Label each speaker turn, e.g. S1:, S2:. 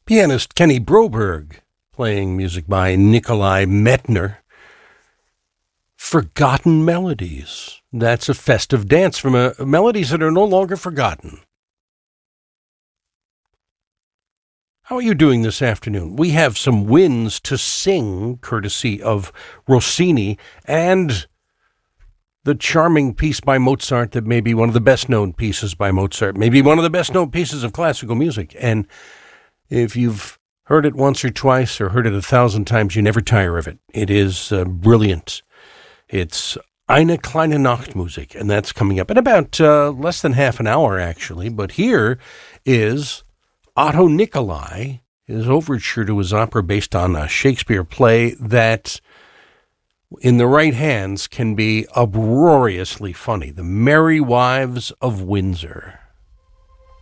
S1: Pianist Kenny Broberg playing music by Nikolai Metner. Forgotten Melodies. That's a festive dance from melodies that are no longer forgotten. How are you doing this afternoon? We have some winds to sing, courtesy of Rossini, and the charming piece by Mozart that may be one of the best-known pieces by Mozart, maybe one of the best-known pieces of classical music. And if you've heard it once or twice or heard it 1,000 times, you never tire of it. It is brilliant. It's Eine kleine Nachtmusik, and that's coming up in about less than half an hour, actually. But here is Otto Nicolai, his overture to his opera based on a Shakespeare play that, in the right hands, can be uproariously funny. The Merry Wives of Windsor.